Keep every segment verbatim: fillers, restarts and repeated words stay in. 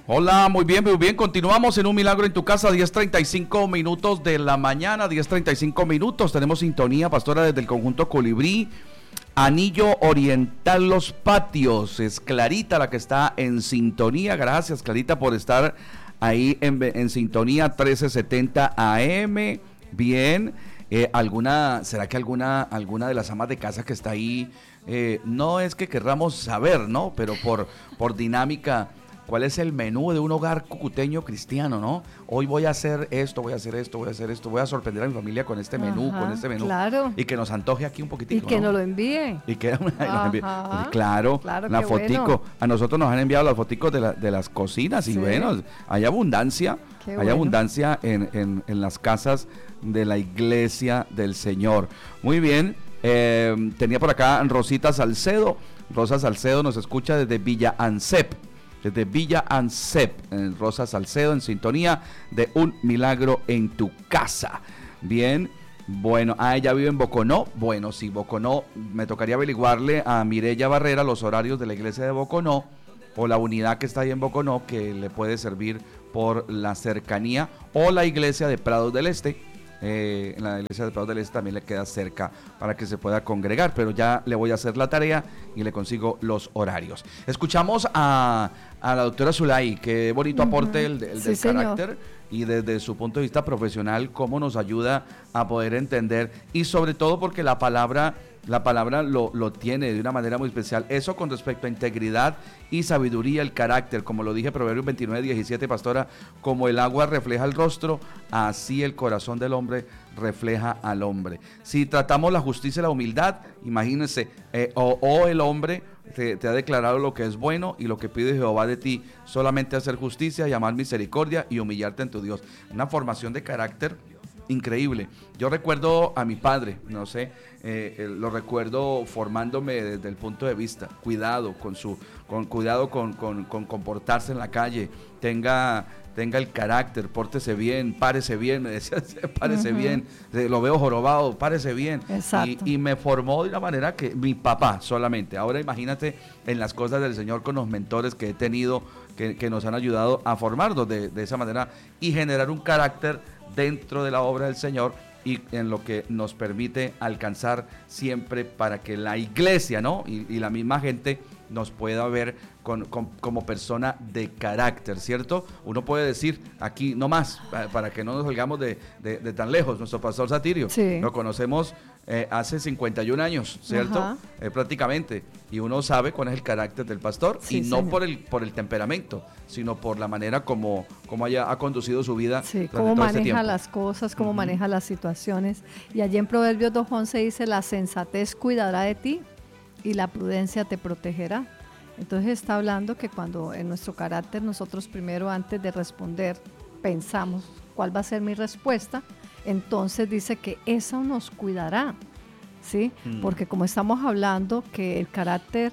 Hola, muy bien, muy bien. Continuamos en Un Milagro en tu Casa, diez treinta y cinco minutos de la mañana, diez treinta y cinco minutos. Tenemos sintonía, pastora, desde el conjunto Colibrí, Anillo Oriental Los Patios. Es Clarita la que está en sintonía. Gracias, Clarita, por estar ahí en, en sintonía trece setenta A M. Bien. Eh, alguna, ¿será que alguna, alguna de las amas de casa que está ahí, eh, no es que querramos saber, ¿no? Pero por, por dinámica, ¿cuál es el menú de un hogar cucuteño cristiano, no? Hoy voy a hacer esto, voy a hacer esto, voy a hacer esto, voy a sorprender a mi familia con este menú, Ajá, con este menú. Claro. Y que nos antoje aquí un poquitico, Y que ¿no? nos lo envíe. Y que nos envíe. Ajá, Claro, claro, la qué fotico. bueno. A nosotros nos han enviado las foticos de, la, de las cocinas y Sí. bueno, hay abundancia, Qué hay bueno. abundancia en, en, en las casas de la iglesia del Señor. Muy bien, eh, tenía por acá Rosita Salcedo. Rosa Salcedo nos escucha desde Villa Ansep. Desde Villa Ansep, en Rosa Salcedo, en sintonía de Un Milagro en tu Casa. Bien, bueno, ah, ella vive en Boconó. Bueno, sí, Boconó, me tocaría averiguarle a Mireya Barrera los horarios de la iglesia de Boconó o la unidad que está ahí en Boconó que le puede servir por la cercanía, o la iglesia de Prados del Este. Eh, en la iglesia de Prados del Este también le queda cerca para que se pueda congregar, pero ya le voy a hacer la tarea y le consigo los horarios. Escuchamos a, a la doctora Zulay, qué bonito uh-huh. aporte el, el sí, del señor. carácter, y desde su punto de vista profesional, cómo nos ayuda a poder entender, y sobre todo porque la palabra La palabra lo, lo tiene de una manera muy especial. Eso con respecto a integridad y sabiduría, el carácter. Como lo dije, Proverbios veintinueve, diecisiete, pastora, como el agua refleja el rostro, así el corazón del hombre refleja al hombre. Si tratamos la justicia y la humildad, imagínense, eh, o, o el hombre te, te ha declarado lo que es bueno y lo que pide Jehová de ti, solamente hacer justicia, llamar misericordia y humillarte ante tu Dios. Una formación de carácter increíble. Yo recuerdo a mi padre, no sé, eh, eh, lo recuerdo formándome desde el punto de vista, cuidado con su, con cuidado con, con, con comportarse en la calle, tenga, tenga el carácter, pórtese bien, párese bien, me decía, párese uh-huh. bien, lo veo jorobado, párese bien. Exacto. Y, y me formó de una manera que mi papá solamente. Ahora imagínate en las cosas del Señor con los mentores que he tenido, que, que nos han ayudado a formarnos de, de esa manera y generar un carácter dentro de la obra del Señor y en lo que nos permite alcanzar siempre para que la iglesia, ¿no? Y, y la misma gente nos pueda ver con, con, como persona de carácter, ¿cierto? Uno puede decir aquí no más, para, para que no nos salgamos de, de, de tan lejos, nuestro pastor Satirio, sí. lo conocemos eh, hace cincuenta y un años, ¿cierto? Eh, prácticamente, y uno sabe cuál es el carácter del pastor, sí, y no señor. por el por el temperamento, sino por la manera como, como haya, ha conducido su vida. Sí, cómo todo maneja este las cosas, cómo uh-huh. maneja las situaciones. Y allí en Proverbios dos once dice, la sensatez cuidará de ti y la prudencia te protegerá. Entonces está hablando que cuando en nuestro carácter nosotros primero antes de responder pensamos cuál va a ser mi respuesta, entonces dice que eso nos cuidará, ¿sí? Mm. Porque como estamos hablando que el carácter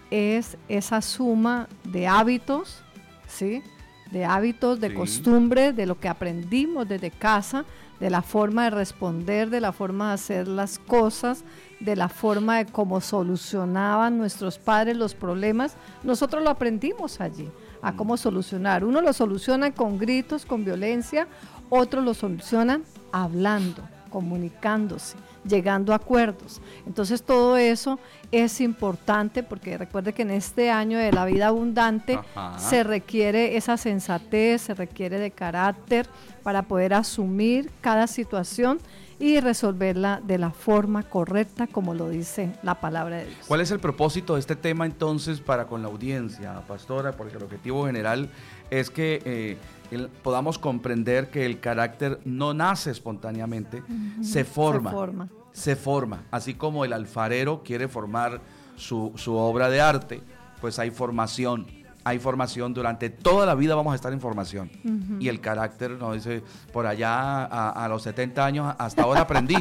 es esa suma de hábitos, ¿sí? De hábitos, de sí. costumbres, de lo que aprendimos desde casa, de la forma de responder, de la forma de hacer las cosas, de la forma de cómo solucionaban nuestros padres los problemas. Nosotros lo aprendimos allí, a cómo solucionar. Uno lo soluciona con gritos, con violencia, otros lo solucionan hablando, comunicándose, llegando a acuerdos. Entonces todo eso es importante porque recuerde que en este año de la vida abundante Ajá. se requiere esa sensatez, se requiere de carácter para poder asumir cada situación y resolverla de la forma correcta como lo dice la palabra de Dios. ¿Cuál es el propósito de este tema entonces para con la audiencia, pastora? Porque el objetivo general es que eh, el, podamos comprender que el carácter no nace espontáneamente, uh-huh. se forma. Se forma. Se forma, así como el alfarero quiere formar su, su obra de arte, pues hay formación, hay formación durante toda la vida, vamos a estar en formación. Uh-huh. Y el carácter, no dice, por allá a, a los setenta años, hasta ahora aprendí,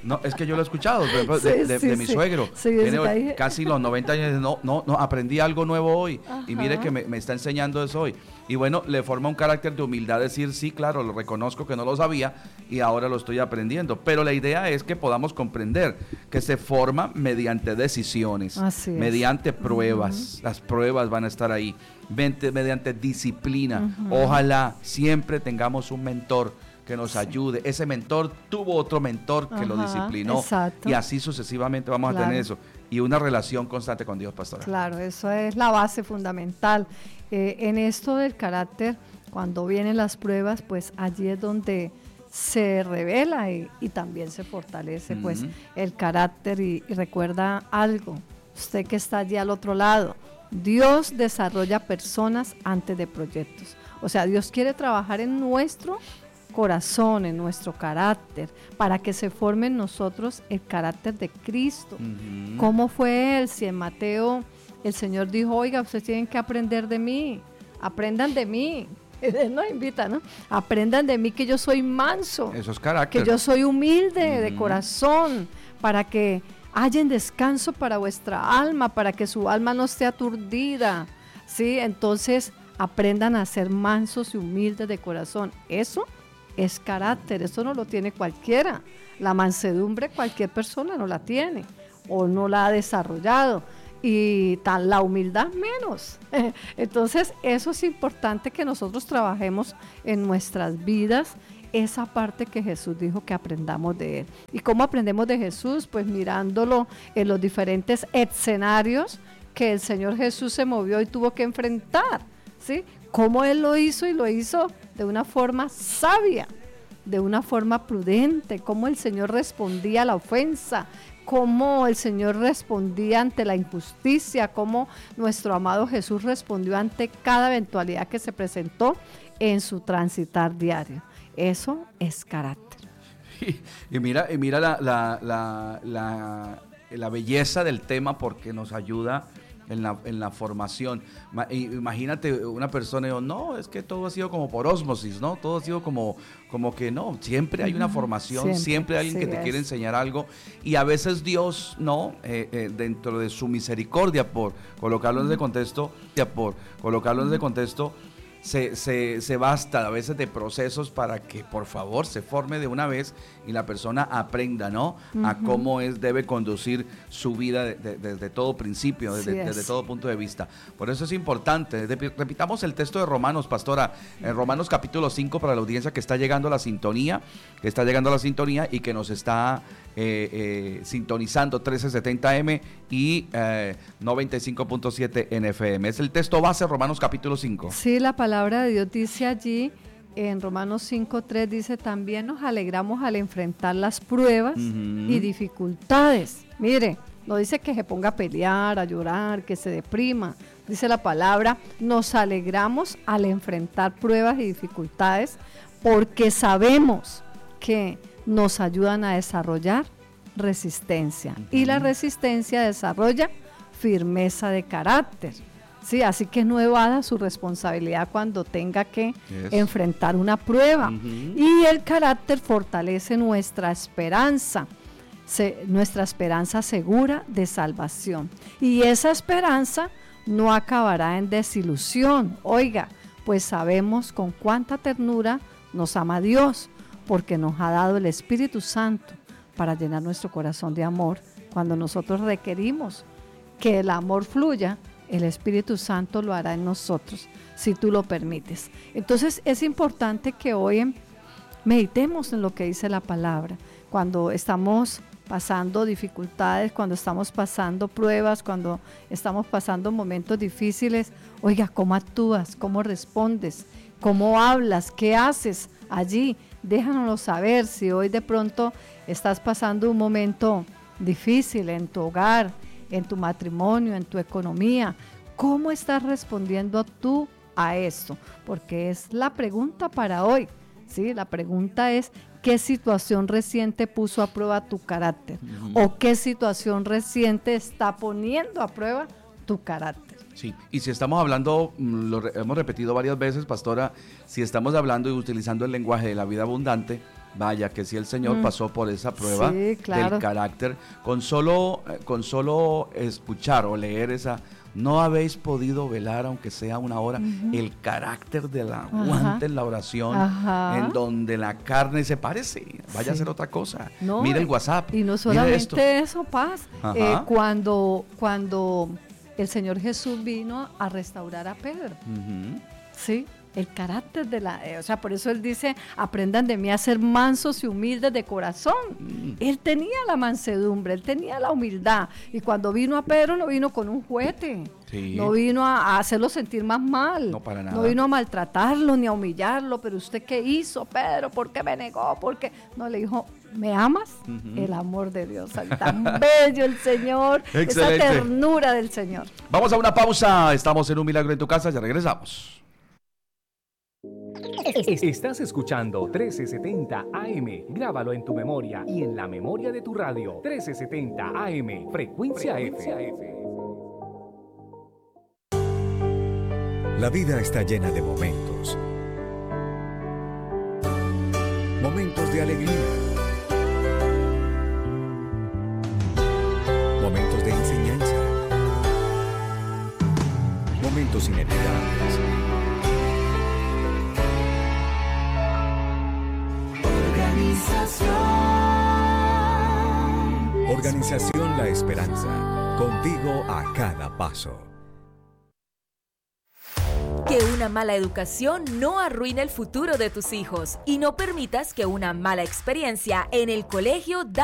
No, es que yo lo he escuchado, por ejemplo, Sí, de, de, sí, de mi sí. suegro. Sí, Tiene ahí- casi los noventa años. No, no, no, aprendí algo nuevo hoy. Ajá. Y mire que me, me está enseñando eso hoy. Y bueno, le forma un carácter de humildad decir, sí, claro, lo reconozco que no lo sabía y ahora lo estoy aprendiendo. Pero la idea es que podamos comprender que se forma mediante decisiones, Así es. mediante pruebas. Uh-huh. Las pruebas van a estar ahí, mediante, mediante disciplina. Uh-huh. Ojalá siempre tengamos un mentor que nos sí. ayude. Ese mentor tuvo otro mentor que Ajá, lo disciplinó. Exacto. Y así sucesivamente vamos claro. a tener eso. Y una relación constante con Dios, pastora. Claro, eso es la base fundamental. Eh, en esto del carácter, cuando vienen las pruebas, pues allí es donde se revela y, y también se fortalece uh-huh. pues el carácter. Y, y recuerda algo, usted que está allí al otro lado, Dios desarrolla personas antes de proyectos. O sea, Dios quiere trabajar en nuestro corazón, en nuestro carácter, para que se forme en nosotros el carácter de Cristo. Uh-huh. ¿Cómo fue él? Si en Mateo el Señor dijo, oiga, ustedes tienen que aprender de mí, aprendan de mí. Él nos invita, ¿no? Aprendan de mí que yo soy manso. Eso es carácter. Que yo soy humilde uh-huh. de corazón, para que hayan descanso para vuestra alma, para que su alma no esté aturdida, ¿sí? Entonces, aprendan a ser mansos y humildes de corazón. Eso es carácter, eso no lo tiene cualquiera. La mansedumbre cualquier persona no la tiene o no la ha desarrollado, y tan la humildad menos. Entonces eso es importante que nosotros trabajemos en nuestras vidas, esa parte que Jesús dijo que aprendamos de él. ¿Y cómo aprendemos de Jesús? Pues mirándolo en los diferentes escenarios que el Señor Jesús se movió y tuvo que enfrentar, ¿sí? Cómo él lo hizo, y lo hizo de una forma sabia, de una forma prudente, cómo el Señor respondía a la ofensa, cómo el Señor respondía ante la injusticia, cómo nuestro amado Jesús respondió ante cada eventualidad que se presentó en su transitar diario. Eso es carácter. Y, y mira, y mira la, la, la, la, la belleza del tema, porque nos ayuda en la, en la formación. Imagínate una persona y digo, no, es que todo ha sido como por ósmosis, ¿no? Todo ha sido como, como que no, siempre hay una formación, siempre, siempre hay alguien sí que te es. quiere enseñar algo, y a veces Dios, ¿no? Eh, eh, dentro de su misericordia, por colocarlo uh-huh. en ese contexto, por colocarlo uh-huh. en ese contexto, Se, se, se basta a veces de procesos para que por favor se forme de una vez y la persona aprenda, ¿no? Uh-huh. A cómo es, debe conducir su vida de, de, desde todo principio, desde, sí desde todo punto de vista. Por eso es importante. De, repitamos el texto de Romanos, pastora, en Romanos capítulo cinco, para la audiencia que está llegando a la sintonía, que está llegando a la sintonía y que nos está eh, eh, sintonizando trece setenta eme y eh, noventa y cinco punto siete en efe eme. Es el texto base, Romanos capítulo cinco. Sí, la palabra La palabra de Dios dice allí, en Romanos cinco tres, dice, también nos alegramos al enfrentar las pruebas uh-huh. y dificultades. Mire, no dice que se ponga a pelear, a llorar, que se deprima. Dice la palabra, nos alegramos al enfrentar pruebas y dificultades porque sabemos que nos ayudan a desarrollar resistencia. Uh-huh. Y la resistencia desarrolla firmeza de carácter. Sí, así que no evada su responsabilidad cuando tenga que yes. enfrentar una prueba. Uh-huh. Y el carácter fortalece nuestra esperanza, se, nuestra esperanza segura de salvación. Y esa esperanza no acabará en desilusión. Oiga, pues sabemos con cuánta ternura nos ama Dios, porque nos ha dado el Espíritu Santo para llenar nuestro corazón de amor. Cuando nosotros requerimos que el amor fluya, el Espíritu Santo lo hará en nosotros, si tú lo permites. Entonces es importante que hoy meditemos en lo que dice la palabra. Cuando estamos pasando dificultades, cuando estamos pasando pruebas, cuando estamos pasando momentos difíciles, oiga, ¿cómo actúas? ¿Cómo respondes? ¿Cómo hablas? ¿Qué haces allí? Déjanoslo saber. Si hoy de pronto estás pasando un momento difícil en tu hogar, en tu matrimonio, en tu economía, ¿cómo estás respondiendo tú a esto? Porque es la pregunta para hoy, ¿sí? La pregunta es, ¿qué situación reciente puso a prueba tu carácter? Uh-huh. ¿O qué situación reciente está poniendo a prueba tu carácter? Sí, y si estamos hablando, lo re- hemos repetido varias veces, pastora, si estamos hablando y utilizando el lenguaje de la vida abundante, Vaya que si el Señor mm. pasó por esa prueba sí, claro. del carácter, con solo, con solo escuchar o leer esa, no habéis podido velar, aunque sea una hora, uh-huh. el carácter del aguante en la oración, Ajá. en donde la carne se parece, vaya sí. a ser otra cosa. No, mira el WhatsApp. Y no solamente eso, Paz, eh, cuando, cuando el Señor Jesús vino a restaurar a Pedro, uh-huh. ¿sí? El carácter de la, eh, o sea, por eso él dice, aprendan de mí a ser mansos y humildes de corazón. Mm. Él tenía la mansedumbre, él tenía la humildad, y cuando vino a Pedro no vino con un juguete, sí. no vino a, a hacerlo sentir más mal, no, para nada. No vino a maltratarlo ni a humillarlo, pero usted qué hizo, Pedro, ¿por qué me negó? ¿Por qué? No, le dijo, ¿me amas? Uh-huh. El amor de Dios, tan bello el Señor, Excelente. Esa ternura del Señor. Vamos a una pausa, estamos en Un Milagro en tu Casa, ya regresamos. Estás escuchando trece setenta A M. Grábalo en tu memoria y en la memoria de tu radio. trece setenta A M, frecuencia, frecuencia F. F. La vida está llena de momentos. Momentos de alegría. Momentos de enseñanza. Momentos inolvidables. Organización. Organización La Esperanza. Contigo a cada paso. Que una mala educación no arruine el futuro de tus hijos y no permitas que una mala experiencia en el colegio